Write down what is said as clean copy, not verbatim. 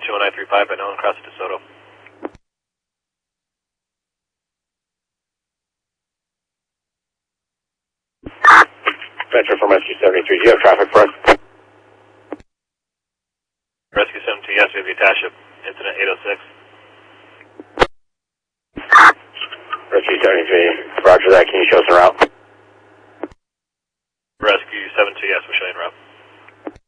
21935 by Nolan Cross DeSoto. Metro from Rescue 73, do you have traffic for us? Rescue 72, yes, we have the Atasha, incident 806. Rescue 73, roger that, can you show us the route?